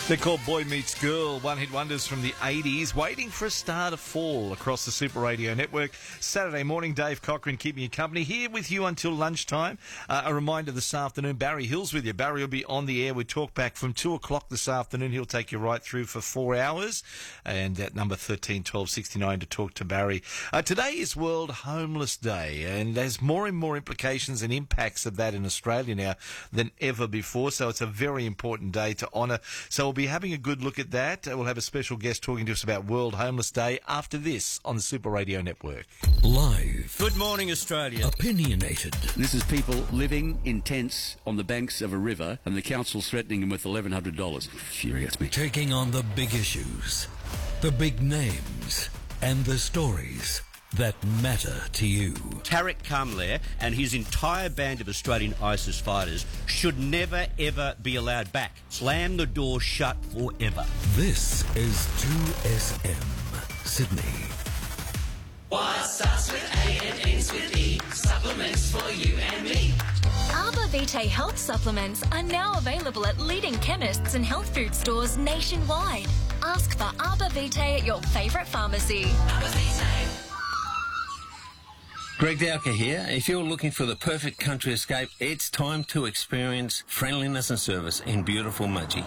They're called Boy Meets Girl, one-hit wonders from the 80s, waiting for a star to fall across the Super Radio Network. Saturday morning, Dave Cochran keeping you company, here with you until lunchtime. A reminder this afternoon, Barry Hill's with you. Barry will be on the air with Talkback from 2 o'clock this afternoon. He'll take you right through for 4 hours. And at number 13 12 69 to talk to Barry. Today is World Homeless Day, and there's more and more implications and impacts of that in Australia now than ever before. So it's a very important day to honour. So we'll be having a good look at that. We'll have a special guest talking to us about World Homeless Day after this on the Super Radio Network. Live. Good morning, Australia. Opinionated. This is people living in tents on the banks of a river, and the council's threatening them with $1,100. Infuriates me. Taking on the big issues, the big names, and the stories that matter to you. Tariq Kamler and his entire band of Australian ISIS fighters should never, ever be allowed back. Slam the door shut forever. This is 2SM Sydney. What starts with A and ends with E? Supplements for you and me. Arbor Vitae health supplements are now available at leading chemists and health food stores nationwide. Ask for Arbor Vitae at your favourite pharmacy. Arbor Vitae. Greg Dowker here. If you're looking for the perfect country escape, it's time to experience friendliness and service in beautiful Mudgee.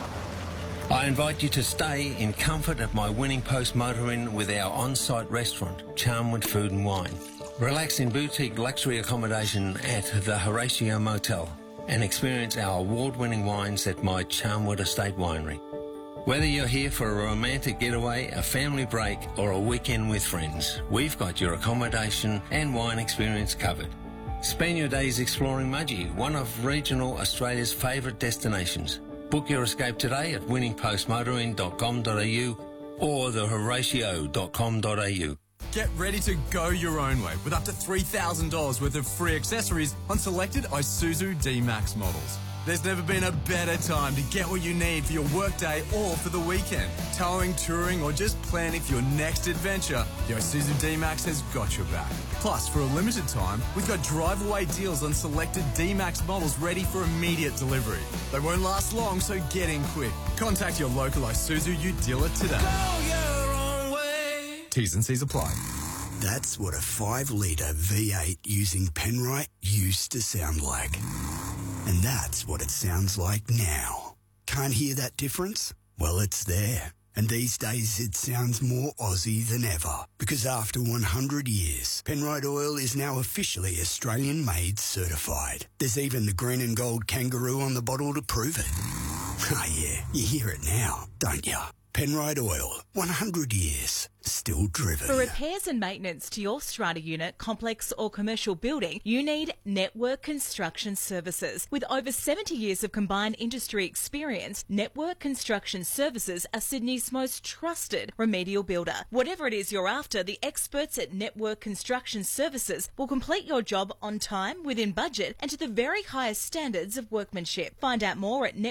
I invite you to stay in comfort at my Winning Post Motor Inn with our on-site restaurant, Charmwood Food and Wine. Relax in boutique luxury accommodation at the Horatio Motel and experience our award-winning wines at my Charmwood Estate Winery. Whether you're here for a romantic getaway, a family break or a weekend with friends, we've got your accommodation and wine experience covered. Spend your days exploring Mudgee, one of regional Australia's favourite destinations. Book your escape today at winningpostmotoring.com.au or thehoratio.com.au. Get ready to go your own way with up to $3,000 worth of free accessories on selected Isuzu D-Max models. There's never been a better time to get what you need for your workday or for the weekend. Towing, touring, or just planning for your next adventure, the Isuzu D-Max has got your back. Plus, for a limited time, we've got drive-away deals on selected D-Max models ready for immediate delivery. They won't last long, so get in quick. Contact your local Isuzu U dealer today. Go your own way. T's and C's apply. That's what a 5-litre V8 using Penrite used to sound like. And that's what it sounds like now. Can't hear that difference? Well, it's there. And these days it sounds more Aussie than ever. Because after 100 years, Penrite Oil is now officially Australian-made certified. There's even the green and gold kangaroo on the bottle to prove it. Ah, yeah, you hear it now, don't you? Penrite Oil, 100 years, still driven. For repairs and maintenance to your strata unit, complex or commercial building, you need Network Construction Services. With over 70 years of combined industry experience, Network Construction Services are Sydney's most trusted remedial builder. Whatever it is you're after, the experts at Network Construction Services will complete your job on time, within budget, and to the very highest standards of workmanship. Find out more at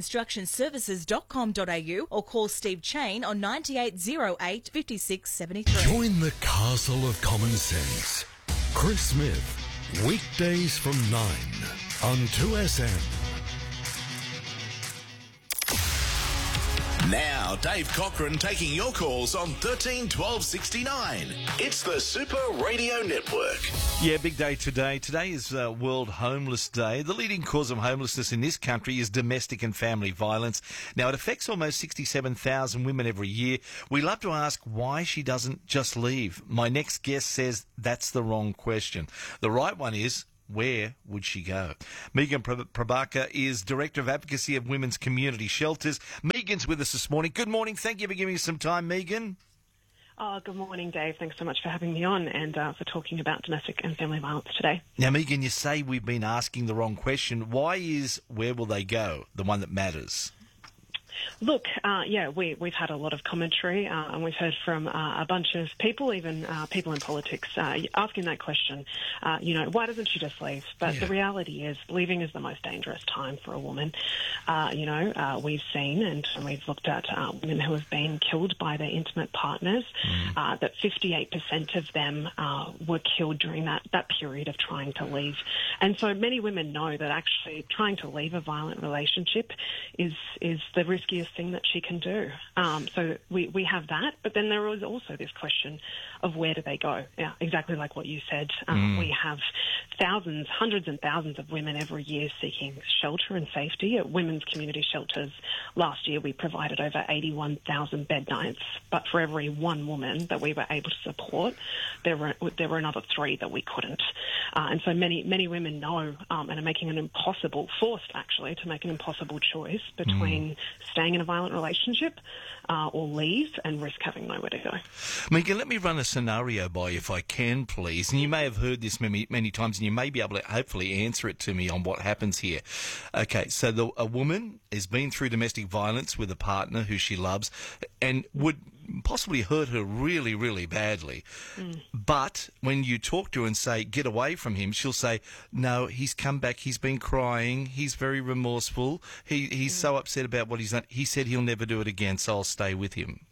networkconstructionservices.com.au or call Steve Chain on 9808 5673. Join the castle of common sense. Chris Smith, weekdays from 9 on 2SM. Now, Dave Cochran taking your calls on 13 12 69. It's the Super Radio Network. Yeah, big day today. Today is World Homeless Day. The leading cause of homelessness in this country is domestic and family violence. Now, it affects almost 67,000 women every year. We love to ask why she doesn't just leave. My next guest says that's the wrong question. The right one is, where would she go? Megan Prabhakar is Director of Advocacy of Women's Community Shelters. Megan's with us this morning. Good morning. Thank you for giving us some time, Megan. Oh, good morning, Dave. Thanks so much for having me on and for talking about domestic and family violence today. Now, Megan, you say we've been asking the wrong question. Why is where will they go the one that matters? Look, we've had a lot of commentary and we've heard from a bunch of people, even people in politics, asking that question, why doesn't she just leave? But the reality is leaving is the most dangerous time for a woman. We've seen and we've looked at women who have been killed by their intimate partners, that 58% of them were killed during that period of trying to leave. And so many women know that actually trying to leave a violent relationship is the riskiest thing that she can do. So we have that, but then there is also this question of where do they go? Yeah, exactly like what you said. We have thousands, hundreds and thousands of women every year seeking shelter and safety at women's community shelters. Last year we provided over 81,000 bed nights, but for every one woman that we were able to support, there were another 3 that we couldn't. And so many women know and are making an impossible, forced actually, to make an impossible choice between staying in a violent relationship or leave and risk having nowhere to go. Megan, let me run a scenario by you if I can, please. And you may have heard this many times, and you may be able to hopefully answer it to me on what happens here. Okay, so a woman has been through domestic violence with a partner who she loves and would possibly hurt her really, really badly. But when you talk to her and say, get away from him, she'll say, no, he's come back, he's been crying, he's very remorseful, he's so upset about what he's done, he said he'll never do it again, so I'll stay with him.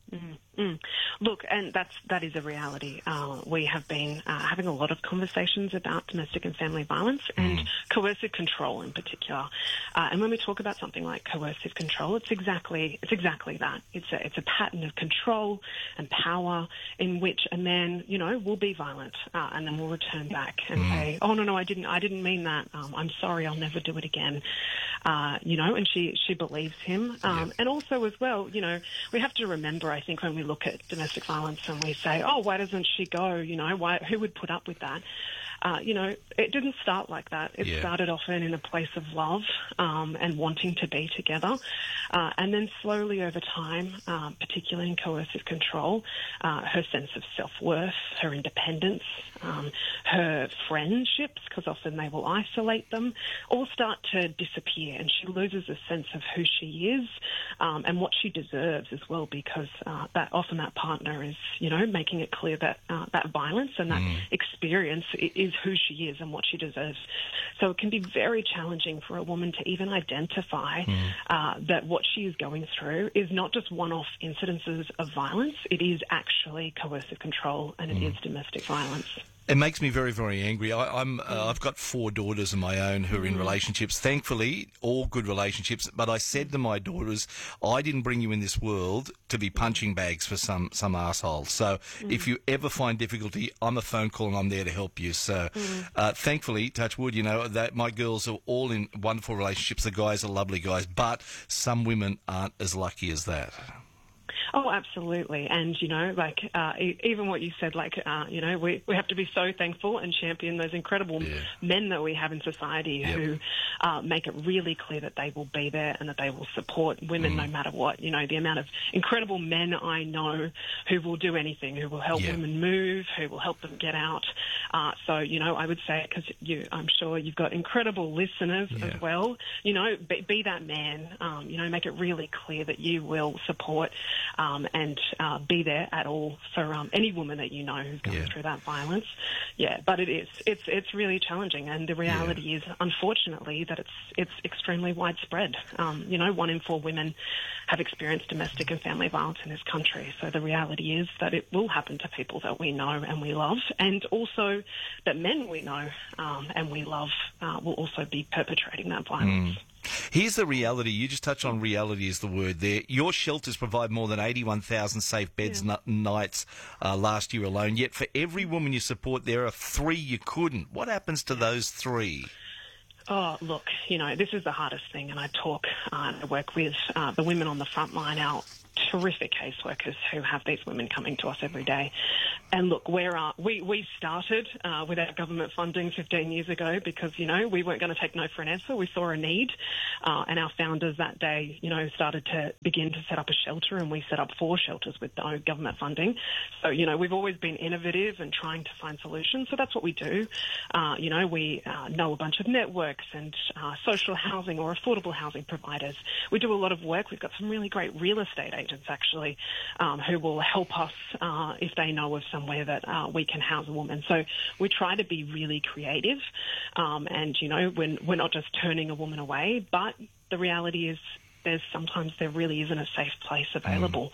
Look, and that is a reality. We have been having a lot of conversations about domestic and family violence and coercive control in particular. And when we talk about something like coercive control, it's exactly that. It's a pattern of control and power in which a man, will be violent and then will return back and say, "Oh no, I didn't mean that. I'm sorry, I'll never do it again." And she believes him. And also as well, we have to remember, I think, when we look at domestic violence and we say, oh, why doesn't she go? Who would put up with that? It didn't start like that. It started often in a place of love and wanting to be together. And then slowly over time, particularly in coercive control, her sense of self-worth, her independence, her friendships, because often they will isolate them, all start to disappear, and she loses a sense of who she is and what she deserves as well, because that partner is, making it clear that that violence and that experience is who she is and what she deserves. So it can be very challenging for a woman to even identify that what she is going through is not just one-off incidences of violence, it is actually coercive control and it is domestic violence. It makes me very, very angry. I've got 4 daughters of my own who are in relationships. Thankfully, all good relationships. But I said to my daughters, I didn't bring you in this world to be punching bags for some arsehole. So if you ever find difficulty, I'm a phone call and I'm there to help you. So thankfully, touch wood, that my girls are all in wonderful relationships. The guys are lovely guys. But some women aren't as lucky as that. Oh, absolutely. And, even what you said, we have to be so thankful and champion those incredible men that we have in society who make it really clear that they will be there and that they will support women no matter what. The amount of incredible men I know who will do anything, who will help women move, who will help them get out. So, I would say, because I'm sure you've got incredible listeners as well, be that man, make it really clear that you will support and be there at all for any woman that who's going through that violence. Yeah, but it's really challenging, and the reality is, unfortunately, that it's extremely widespread. 1 in 4 women have experienced domestic and family violence in this country. So the reality is that it will happen to people that we know and we love, and also that men we know and we love will also be perpetrating that violence. Here's the reality. You just touched on reality is the word there. Your shelters provide more than 81,000 safe beds nights last year alone. Yet for every woman you support, there are 3 you couldn't. What happens to those 3? Oh, look, this is the hardest thing, and I work with the women on the front line, our terrific caseworkers who have these women coming to us every day. And look, we started with our government funding 15 years ago because, we weren't going to take no for an answer. We saw a need, and our founders that day, started to begin to set up a shelter, and we set up 4 shelters with no government funding. So, we've always been innovative and trying to find solutions. So that's what we do. We know a bunch of networks and social housing or affordable housing providers. We do a lot of work. We've got some really great real estate agents, actually, who will help us if they know of somewhere that we can house a woman. So we try to be really creative, and we're not just turning a woman away, but the reality is sometimes there really isn't a safe place available.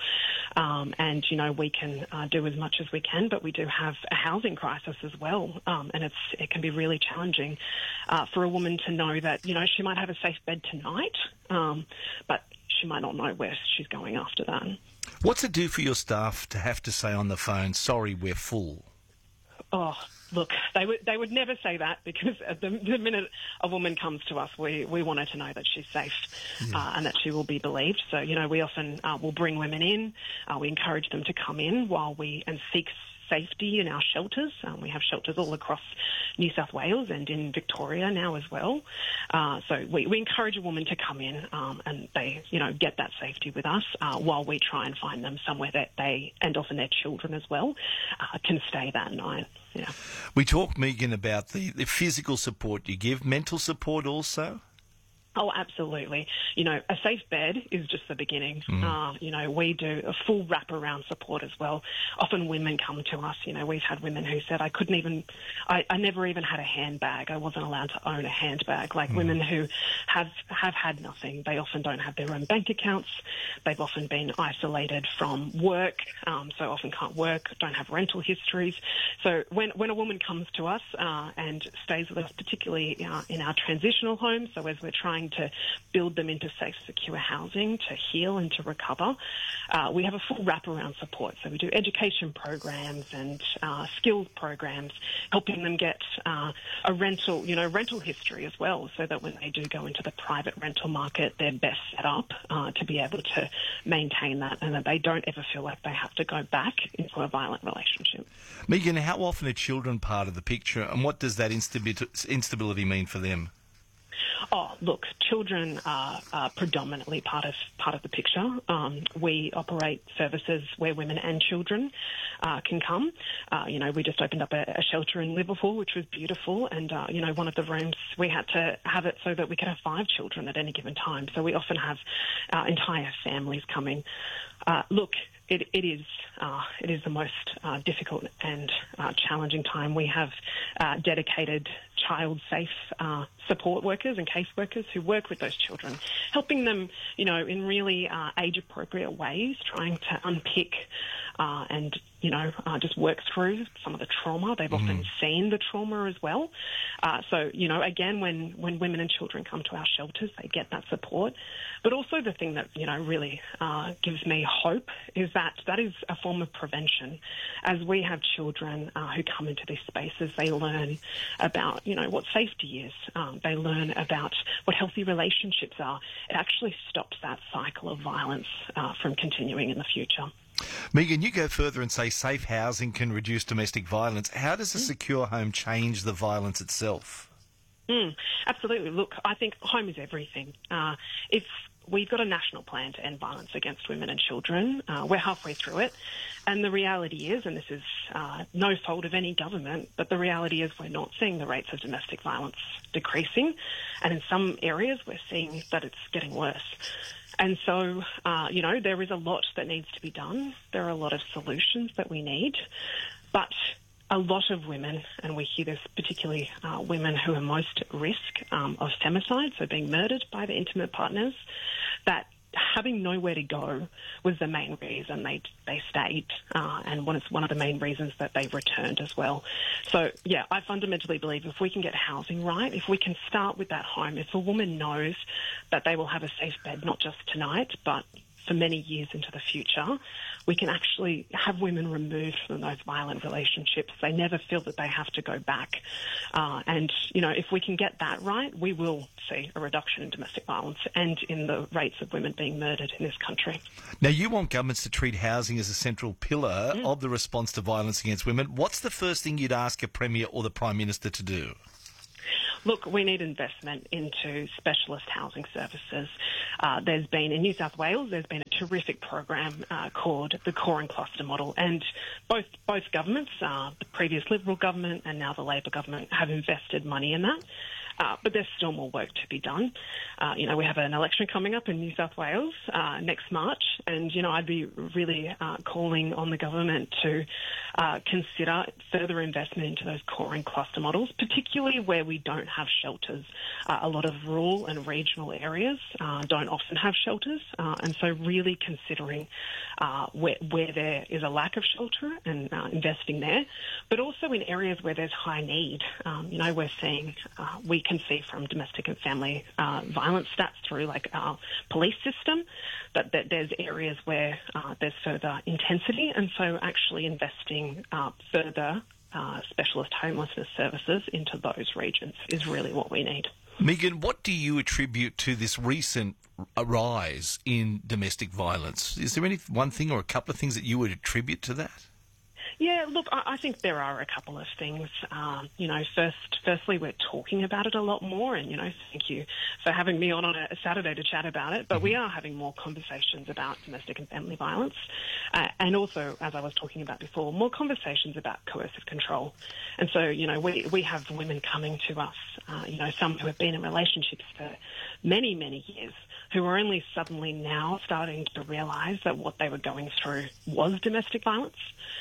And we can do as much as we can, but we do have a housing crisis as well, and it can be really challenging for a woman to know that she might have a safe bed tonight, but she might not know where she's going after that. What's it do for your staff to have to say on the phone, sorry, we're full? Oh, look, they would never say that, because the minute a woman comes to us, we want her to know that she's safe and that she will be believed. So, we often will bring women in. We encourage them to come in and seek safety in our shelters. We have shelters all across New South Wales and in Victoria now as well. So we encourage a woman to come in and they, get that safety with us while we try and find them somewhere that they, and often their children as well, can stay that night. Yeah. We talked, Megan, about the physical support you give, mental support also? Oh, absolutely. A safe bed is just the beginning. We do a full wraparound support as well. Often women come to us. We've had women who said, I never even had a handbag. I wasn't allowed to own a handbag. Like women who have had nothing. They often don't have their own bank accounts. They've often been isolated from work, so often can't work, don't have rental histories. So when a woman comes to us and stays with us, particularly in our transitional homes, so as we're trying to build them into safe, secure housing to heal and to recover, we have a full wraparound support. So we do education programs and skills programs, helping them get a rental history as well, so that when they do go into the private rental market, they're best set up to be able to maintain that, and that they don't ever feel like they have to go back into a violent relationship. Megan, how often are children part of the picture, and what does that instability mean for them? Oh, look, children are predominantly part of the picture. We operate services where women and children can come. We just opened up a shelter in Liverpool, which was beautiful, and one of the rooms we had to have it so that we could have 5 children at any given time. So we often have entire families coming. Look, it is the most difficult and challenging time. We have dedicated child-safe support workers and caseworkers who work with those children, helping them, in really age-appropriate ways, trying to unpick and just work through some of the trauma. They've often seen the trauma as well. So, again, when women and children come to our shelters, they get that support. But also the thing that, really gives me hope is that is a form of prevention. As we have children who come into these spaces, they learn about, what safety is. They learn about what healthy relationships are. It actually stops that cycle of violence from continuing in the future. Megan, you go further and say safe housing can reduce domestic violence. How does a secure home change the violence itself? Absolutely. Look, I think home is everything. If we've got a national plan to end violence against women and children, we're halfway through it. And the reality is, and this is no fault of any government, but the reality is we're not seeing the rates of domestic violence decreasing. And in some areas, we're seeing that it's getting worse. And so, there is a lot that needs to be done. There are a lot of solutions that we need. But a lot of women, and we hear this particularly women who are most at risk of femicide, so being murdered by their intimate partners, that having nowhere to go was the main reason they stayed, and one of the main reasons that they returned as well. So, yeah, I fundamentally believe if we can get housing right, if we can start with that home, if a woman knows that they will have a safe bed, not just tonight, but for many years into the future, we can actually have women removed from those violent relationships. They never feel that they have to go back. And, if we can get that right, we will see a reduction in domestic violence and in the rates of women being murdered in this country. Now, you want governments to treat housing as a central pillar of the response to violence against women. What's the first thing you'd ask a Premier or the Prime Minister to do? Look, we need investment into specialist housing services. There's been, in New South Wales, there's been a terrific program called the Core and Cluster Model, and both governments, the previous Liberal government and now the Labor government, have invested money in that. But there's still more work to be done. We have an election coming up in New South Wales next March, and, I'd be really calling on the government to consider further investment into those core and cluster models, particularly where we don't have shelters. A lot of rural and regional areas don't often have shelters, and so really considering where there is a lack of shelter and investing there, but also in areas where there's high need. We're seeing week can see from domestic and family violence stats through like our police system that there's areas where there's further intensity, and so actually investing further specialist homelessness services into those regions is really what we need. Megan, what do you attribute to this recent rise in domestic violence? Is there any one thing or a couple of things that you would attribute to that? Yeah, look, I think there are a couple of things. Firstly, we're talking about it a lot more, and, thank you for having me on a Saturday to chat about it, but we are having more conversations about domestic and family violence, and also, as I was talking about before, more conversations about coercive control. And so, we have women coming to us, some who have been in relationships for many, many years, who are only suddenly now starting to realise that what they were going through was domestic violence.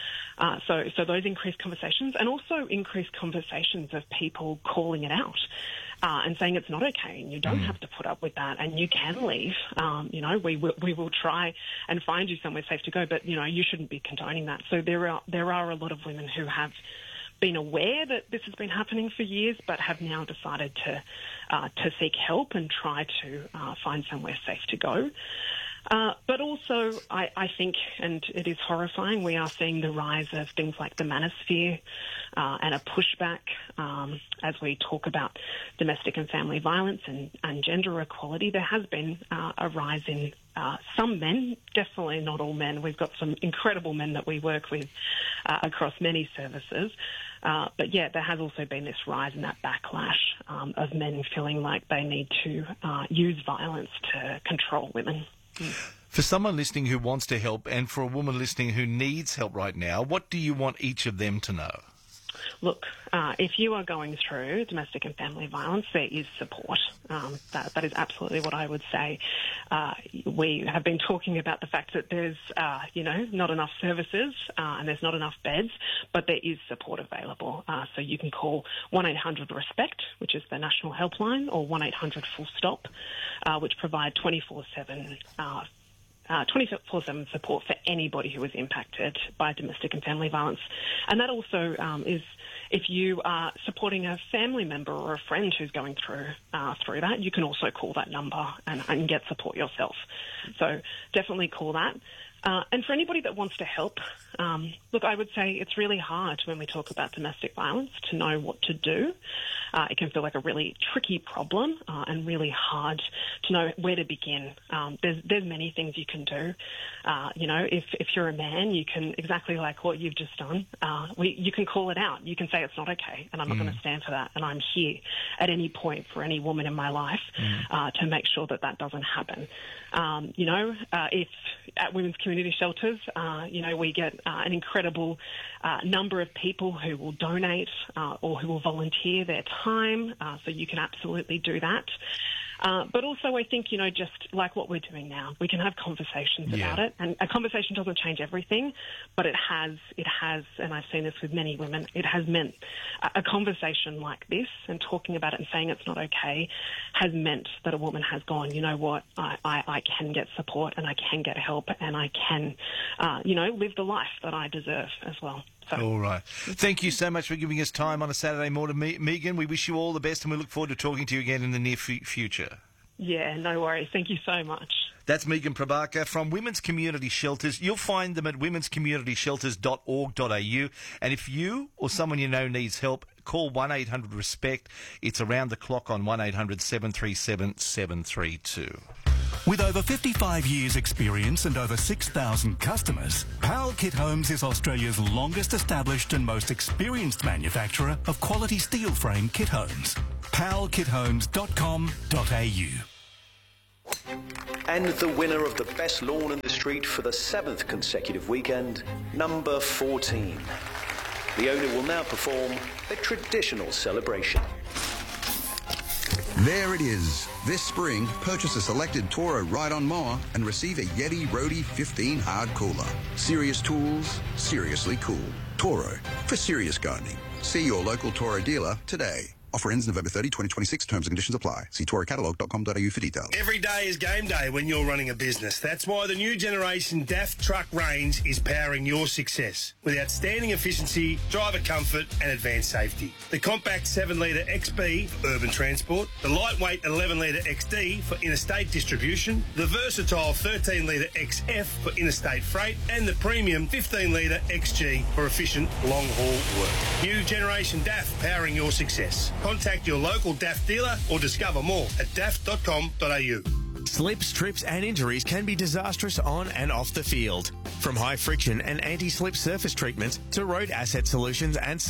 So those increased conversations, and also increased conversations of people calling it out and saying it's not okay and you don't have to put up with that and you can leave. We will try and find you somewhere safe to go, but, you shouldn't be condoning that. So there are a lot of women who have been aware that this has been happening for years, but have now decided to seek help and try to find somewhere safe to go. But also, I think, and it is horrifying, we are seeing the rise of things like the manosphere and a pushback as we talk about domestic and family violence and gender equality. There has been a rise in some men, definitely not all men. We've got some incredible men that we work with across many services. But yeah, there has also been this rise in that backlash of men feeling like they need to use violence to control women. For someone listening who wants to help, and for a woman listening who needs help right now, what do you want each of them to know? Look, if you are going through domestic and family violence, there is support. That is absolutely what I would say. We have been talking about the fact that there's, not enough services and there's not enough beds, but there is support available. So you can call 1-800-RESPECT, which is the national helpline, or 1-800-FULL-STOP, which provide 24/7 support for anybody who is impacted by domestic and family violence. And that also is if you are supporting a family member or a friend who's going through that, you can also call that number and get support yourself. So definitely call that. And for anybody that wants to help, look, I would say it's really hard when we talk about domestic violence to know what to do. It can feel like a really tricky problem and really hard to know where to begin. There's many things you can do. If you're a man, you can, exactly like what you've just done, you can call it out. You can say it's not okay and I'm not going to stand for that, and I'm here at any point for any woman in my life to make sure that that doesn't happen. If at women's community shelters, we get an incredible number of people who will donate or who will volunteer their time, so you can absolutely do that. But also, I think, just like what we're doing now, we can have conversations about it. And a conversation doesn't change everything, but it has, and I've seen this with many women, it has meant a conversation like this and talking about it and saying it's not okay has meant that a woman has gone, you know what, I can get support and I can get help and I can, live the life that I deserve as well. So. All right. Thank you so much for giving us time on a Saturday morning, Megan. We wish you all the best and we look forward to talking to you again in the near future. Yeah, no worries. Thank you so much. That's Megan Prabhakar from Women's Community Shelters. You'll find them at womenscommunityshelters.org.au. And if you or someone you know needs help, call 1-800-RESPECT. It's around the clock on 1-800-737-732. With over 55 years' experience and over 6,000 customers, Powell Kit Homes is Australia's longest established and most experienced manufacturer of quality steel frame kit homes. powellkithomes.com.au. And the winner of the best lawn in the street for the 7th consecutive weekend, number 14. The owner will now perform a traditional celebration. There it is. This spring, purchase a selected Toro ride-on mower and receive a Yeti Roadie 15 hard cooler. Serious tools, seriously cool. Toro, for serious gardening. See your local Toro dealer today. Offer ends November 30, 2026. Terms and conditions apply. See touricatalogue.com.au for details. Every day is game day when you're running a business. That's why the new generation DAF truck range is powering your success with outstanding efficiency, driver comfort and advanced safety. The compact 7-litre XB for urban transport, the lightweight 11-litre XD for interstate distribution, the versatile 13-litre XF for interstate freight and the premium 15-litre XG for efficient long-haul work. New generation DAF powering your success. Contact your local DAF dealer or discover more at daf.com.au. Slips, trips and injuries can be disastrous on and off the field. From high friction and anti-slip surface treatments to road asset solutions and